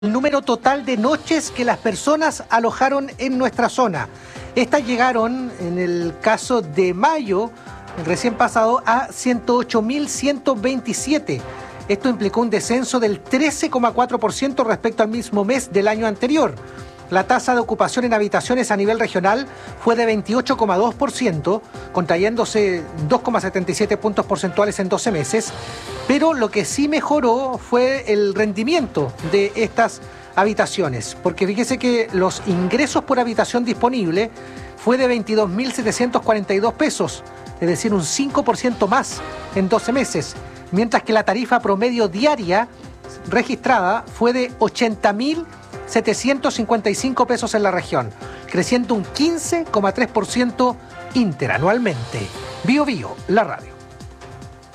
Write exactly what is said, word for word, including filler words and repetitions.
El número total de noches que las personas alojaron en nuestra zona. Estas llegaron, en el caso de mayo, recién pasado, a ciento ocho mil ciento veintisiete. Esto implicó un descenso del trece coma cuatro por ciento respecto al mismo mes del año anterior. La tasa de ocupación en habitaciones a nivel regional fue de veintiocho coma dos por ciento, contrayéndose dos coma setenta y siete puntos porcentuales en doce meses, pero lo que sí mejoró fue el rendimiento de estas habitaciones, porque fíjese que los ingresos por habitación disponible fue de veintidós mil setecientos cuarenta y dos pesos, es decir, un cinco por ciento más en doce meses, mientras que la tarifa promedio diaria registrada fue de ochenta mil setecientos cincuenta y cinco pesos en la región, creciendo un quince coma tres por ciento interanualmente. Bio Bio, la radio.